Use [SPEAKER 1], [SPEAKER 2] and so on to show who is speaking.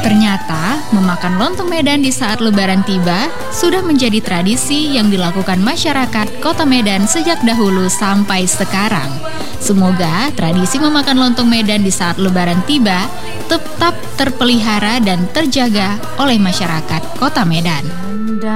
[SPEAKER 1] Ternyata, memakan lontong Medan di saat Lebaran tiba sudah menjadi tradisi yang dilakukan masyarakat Kota Medan sejak dahulu sampai sekarang. Semoga tradisi memakan lontong Medan di saat Lebaran tiba tetap terpelihara dan terjaga oleh masyarakat Kota Medan.